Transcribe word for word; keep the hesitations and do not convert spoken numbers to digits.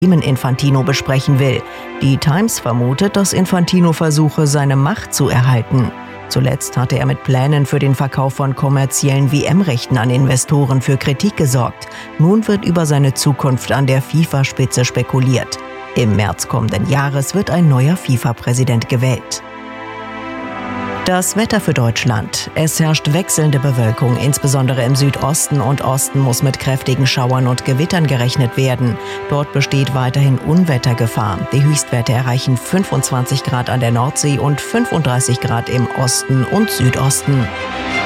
Infantino besprechen will. Die Times vermutet, dass Infantino versuche, seine Macht zu erhalten. Zuletzt hatte er mit Plänen für den Verkauf von kommerziellen W M-Rechten an Investoren für Kritik gesorgt. Nun wird über seine Zukunft an der FIFA-Spitze spekuliert. Im März kommenden Jahres wird ein neuer FIFA-Präsident gewählt. Das Wetter für Deutschland. Es herrscht wechselnde Bewölkung, insbesondere im Südosten und Osten muss mit kräftigen Schauern und Gewittern gerechnet werden. Dort besteht weiterhin Unwettergefahr. Die Höchstwerte erreichen fünfundzwanzig Grad an der Nordsee und fünfunddreißig Grad im Osten und Südosten.